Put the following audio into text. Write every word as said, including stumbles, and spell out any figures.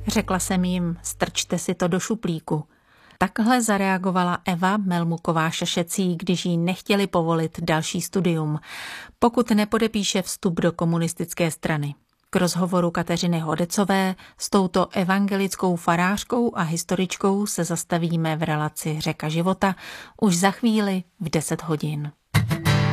Řekla jsem jim, strčte si to do šuplíku. Takhle zareagovala Eva Melmuková Šašecí, když jí nechtěli povolit další studium, pokud nepodepíše vstup do komunistické strany. K rozhovoru Kateřiny Hodecové s touto evangelickou farářkou a historičkou se zastavíme v relaci Řeka života už za chvíli v deset hodin.